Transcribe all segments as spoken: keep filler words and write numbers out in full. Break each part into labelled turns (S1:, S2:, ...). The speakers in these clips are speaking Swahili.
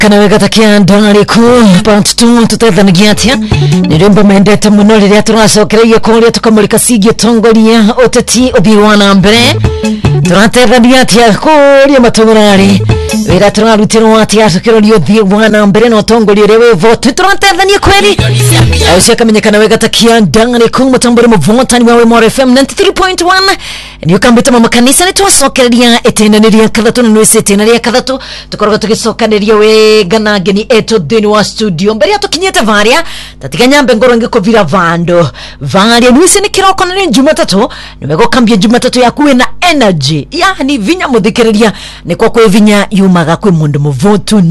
S1: Kanaweka takia ndari ku part two tutethanagia atia niremba mendete muno riria turacokereire kuria tukamulika sigie tongoria oteti obiwana mbere turatethanagia atia kuria matungurari wira turarutirwo atia tukirorio thie wana mbere no tongoria rewe vote turatethania kweli ausia kamenyekana wega takia ndari ku mutamburi muvotani wawe More F M ninety-three point one ni ukambita mama kanisa ni twacokereria etenaniria kathatu no etenaria kathatu tukoroga tugicokaneria we gana ngeni eto thini wa studio mbere atukinyete varia tatiganya mbe ngoro ngikovira vando varia nuisi ni kiroko na Jumatatu nimego kambia Jumatatu yaku na energy yani vinya muthikiriria ni kwa kwe vinya yumaga kwe mundu muvotu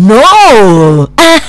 S1: no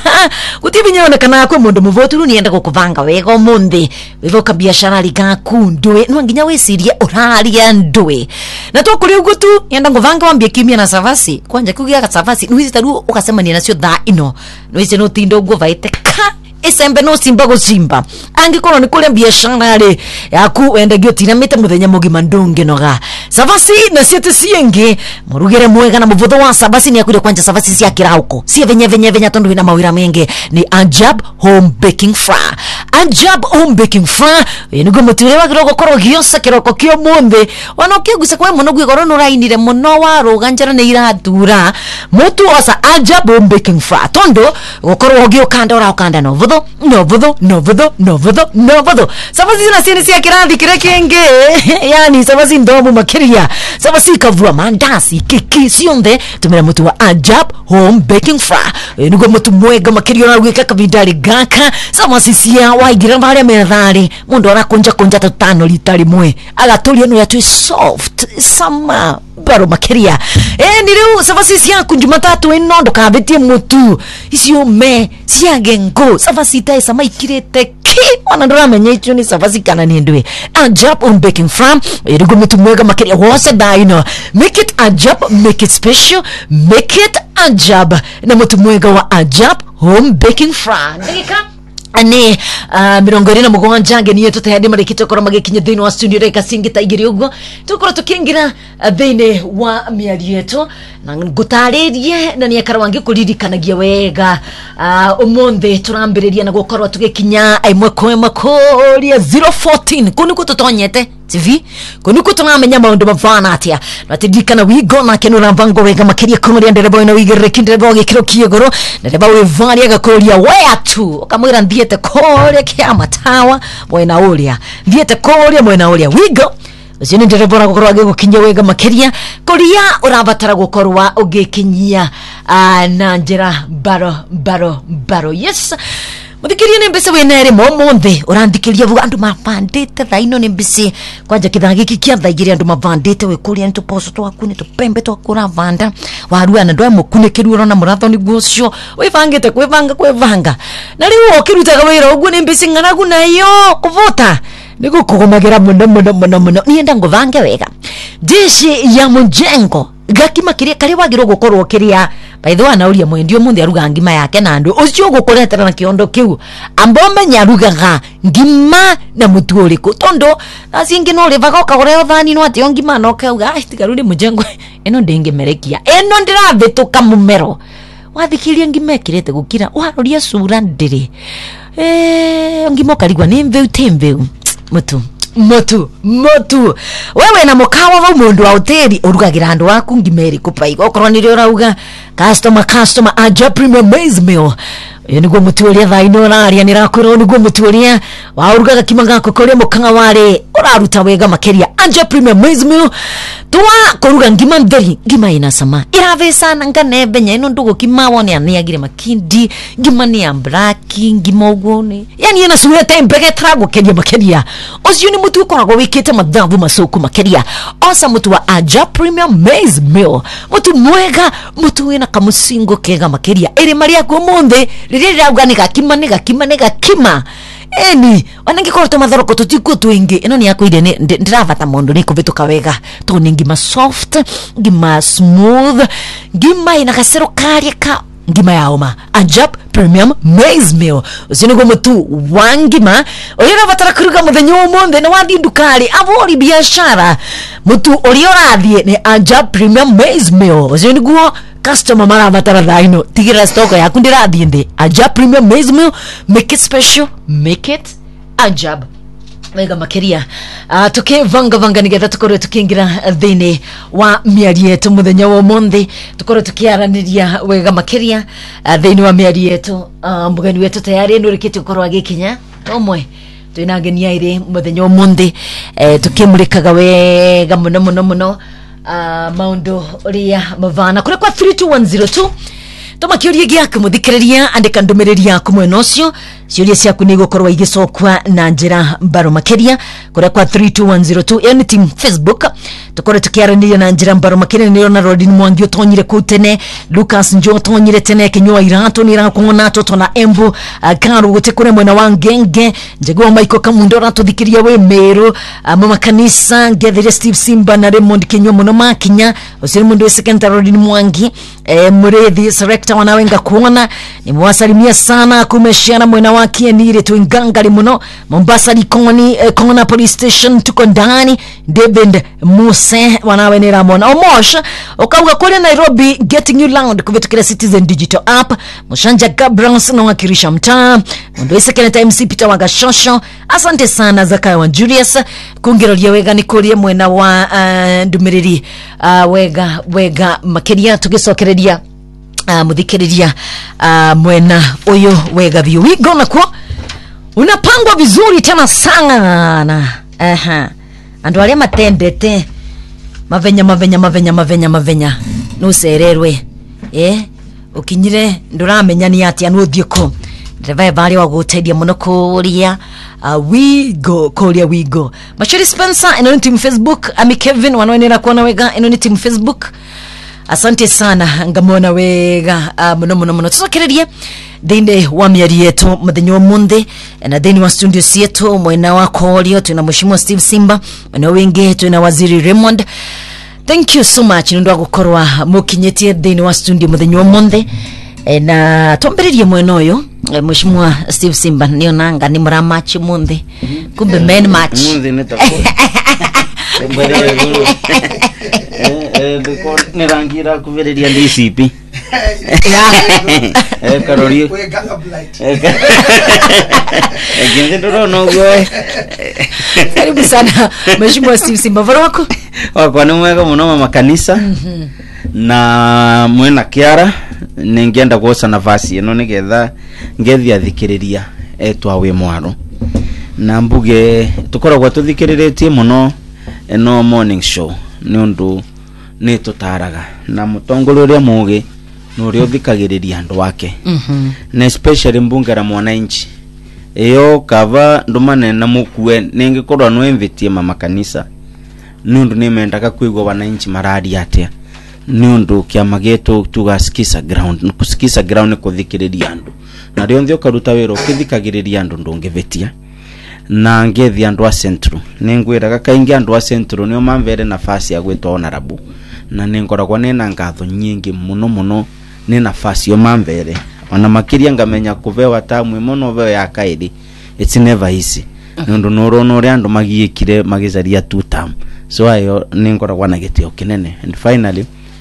S1: utivinya ona kana kwe mundu muvotu ni enda gukuvanga wega mundi wivoka biashara ligaku ndwe no nginya wesirie uraria ndwe na to kuri ugutu yenda nguvanga wambie kimia na savasi kwanja kugia savasi nuisi taru ukasema ni nacio tha ino nuisi no tindo ngo vaite ka esembe no simba go simba angikoro ni kule biashara ri yaku wenda gyo tinamite muthenya mugima ndunge noga savasi na siete sienge murugere mwega na muvutho wa savasi ni akure kwanja savasi cia kirauko sie venye venye venye tondu ina mawira mengi ni Ajab Home Baking Flour Ajab Home Baking Flour ni go mutire wa kiroko koro giosa kiroko kio munde wana kigusa kwa muno gwigoro no rainire muno wa ruganjara ne iratura mutu osa Ajab Home Baking Flour tondo gokoro gio kanda ora kanda no vudo no vudo no vudo no vudo no vudo savasi na siene cia kirandi kirekenge yani savasi ndomu makiria savasi kavua mandasi keki sionde tumira mutu wa Ajab Home Baking Flour nigo mutu mwega makiria na gwika kavidari gaka savasi cia waigira vale methari mundu ara konja konja tatano litari mwe agatulia no yatu soft sama baro makiria eh niriu savasi cia Jumatatu ino ndukabitie mutu icio me cia gengo savasi ta sama ikirete ki wana ndora menye icio ni savasi kana ni ndwe Ajab Home Baking Flour nigo mutu mwega makiria wose daino make it Ajab, make it special, make it Ajab na mutu mwega wa Ajab Home Baking Flour ndika ani uh, mirongo ine na mugwanja ngeni yetu tayari marikito kora magikinye thini wa studio reka singita igiri ugo tukora tukingira uh, thini wa miari yetu na ngutaririe na ni akarawangi kuririkanagia wega uh, umunthe turambiriria na gukorwa tugikinya aimwe kwa makoria zero one four kuni kututonyete T V kuni kutunamenya maundu mavana atia natirikana wigo na kenura vango wega makiria komeria nderebo ina wigere kinderebo gikiro kiegoro nderebo we varia gakoria where to kamwira ndiete koria kia matawa mwena uria ndiete koria mwena uria wigo Zini nderebo na gukorwa gukinya wega makiria koria urabatara gukorwa ugikinyia uh, na njira baro baro baro yes Muthikiria ni mbese wenere momonthe urandikiria vuga andu mavandite thaino ni mbese kwanja kithangi kikia thaigiria andu mavandite we kuria ntu poso twaku ni tupembe twakura vanda warua na ndwa mukunikiru rona muratho ni gucio wivangite kwivanga kwivanga na riu okirutaga wira ugu ni mbese nganagu nayo kuvota nigo kugomagira muno muno muno muno nienda nguvange wega dishi ya mujengo gakima kiria kari wagiro gukorwo kiria by the way anauria mwendio mundi aruga ngima yake na andu ucio gukoretera na kiondo kiu ambombe nyarugaga ngima na mutu uriku tondo asingi no rivaga kagore thani no ati ngima no kauga ai tigaruri mujengo eno ndingemerekia eno ndiravituka mumero wathikiria ngima kirete gukira waroria sura ndiri eh ngima karigwa ni mveu temveu mutu motu motu wewe na mukawa wa mundu wa hoteli urugagira andu waku ngimeri kupaiga okorwa ni rio rauga customer customer Ajab Premium Maize Meal nigo mutuoria thaino raria ni rakwira nigo mutuoria wa urugaga kimanga kokoria mukanga ware uraruta wega makiria Ajab Premium Maize Meal twa kuruga ngima nderi ngima ina sama irave sana ngane benya ino ndugo kimawone aniagire makindi ngima ni ambraki ngima ugone yani ina suwete mbege trago kedia makiria ocio ni mutu ukoragwo wikite mathabu masoku makiria osa mutu wa Ajab Premium Maize Meal mutu mwega mutu wina kamusingo kega makiria iri maria kwa monde riria rauga ni gakima ni gakima ni gakima eni wanangi korto mathoroko tutiku twingi ino ni yakuire ni ndiravata mundu ni kuvituka wega to ni ngima soft ngima smooth ngima ina kasero kari ka ngima ya oma Ajab Premium Maize Meal usinigo mutu wangima oyera vatara kuruga muthenya umunde na wathi ndukari avori biashara mutu ori orathie ni Ajab Premium Maize Meal usinigo customer mara matara daino tigira stock yaku ndirathie ndi Ajab Premium Maize Meal, make it special, make it Ajab. Wega makeria uh, tuke vanga vanga nigetha tukorwe tukingira thini wa miari yetu muthenya wa monde tukorwe tukiaraniria wega makeria uh, thini wa miari yetu uh, mugeni wetu tayari ndurikite ukorwa gikinya omwe twina ngeni yaire muthenya wa monde uh, tukimurikaga wega muno muno muno uh, maundu ria mavana kure kwa three two one zero two toma kiuria giaku muthikiriria andika ndumiriri yaku mwena ucio ciuria ciaku ni gukorwa igicokwa na njira mbaro makeria kuria kwa three two one zero two yani team Facebook tukore tukiaraniria na njira mbaro makeria ni ona Rodin Mwangi utonyire kutene Lucas Njo tonyire tene kinywa irato ni rakuona to tona Embu uh, karu gute kure mwena wa Ngenge njegwa Michael Kamundora tuthikiria we Meru uh, mama kanisa Ngethere Steve Simba na Raymond Kinywa muno makinya usiri mundu second Rodin Mwangi eh, Murethi Selector wanawenga kuona ni mwasalimia sana kumeshiana mwena wa Kienire tuingangari muno Mombasa Likoni eh, Kona Police Station tuko ndani David Muse wanawenera mona Omosha okauga kule Nairobi getting you loud kuvitukira Citizen Digital App Mushanja Gabrans na wakirisha mtaa Mundo second time C Peter Wagashosho asante sana Zakaya wa Julius kungiroria wega ni kuria mwena wa uh, ndumiriri uh, wega wega makeria tugicokereria Uh, muthikiriria uh, mwena uyu wega view wigo nakwo unapangwa vizuri tena sana aha andu aria matendete mavenya mavenya mavenya mavenya mavenya nusererwe eh ukinyire nduramenya ni ati anu thieko ndeva bali wa gutedia muno kuria uh, wigo kuria wigo Mashari Spencer eno ni team Facebook ami Kevin wanaonera kuona wega eno ni team Facebook. Asante sana ngamona wega uh, muno muno muno tusokererie thinde wa miari yetu muthenya wa munde na thini wa studio yetu mwena wa Kolio tuna mheshimiwa Steve Simba mwena wingi tuna waziri Raymond. Thank you so much ndo gukorwa mukinyetie thini wa studio muthenya wa munde e, na tombererie mwena uyu e, mheshimiwa Steve Simba niyo nanga ni mra match munde kumbe men match munde nitakuwa eh eh ni rangira kuvereria D C P eh karori wega blight eh ndo no go karibu sana mheshimiwa Steve Simba varako wako ni mwega muno mama kanisa mm-hmm. na mwena Kiara ningienda kuosa nafasi eno nigetha ngethia thikiriria etwa we mwaro na mbuge tukoragwa tuthikiriretie muno eno morning show nundu ni tutaraga na mutongole uria muge no rio thikagiriria andu wake mhm na especially mbungera mwananchi eyo kava ndumane na mukue ningikorwa no invitie mama kanisa nundu nimendaga kuigwa wananchi maradi atia nundu kiama getu tugasikisa ground kusikisa ground kuthikiriria andu na rio nthio karuta wero kithikagiriria andu ndungivetia na ngethi andu a centro ningwiraga kaingi andu a centro nio mamvere nafasi ya gwitwa honorable na ningoragwa nina ngatho nyingi muno muno ni nafasi yo mamvere ona makiria ngamenya kuvewa tamu muno veo ya kaidi it's never easy nundu noro no ri andu magiikire magizaria two term so ayo ningoragwa na gitio kinene and finally